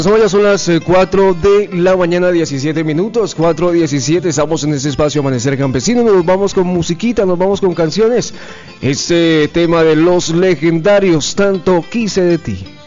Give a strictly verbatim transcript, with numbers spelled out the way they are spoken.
Ya son las cuatro de la mañana, diecisiete minutos, cuatro diecisiete, estamos en este espacio Amanecer Campesino, nos vamos con musiquita, nos vamos con canciones, este tema de Los Legendarios, Tanto Quise de Ti.